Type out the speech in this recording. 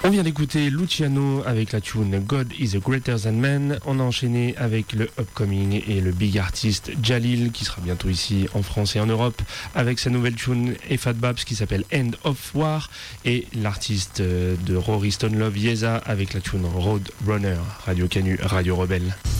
On vient d'écouter Luciano avec la tune God is a Greater Than Man. On a enchaîné avec le upcoming et le big artiste Jalil qui sera bientôt ici en France et en Europe avec sa nouvelle tune et Fat Babs qui s'appelle End of War et l'artiste de Rory Stone Love Yeza avec la tune Road Runner. Radio Canu, Radio Rebelle.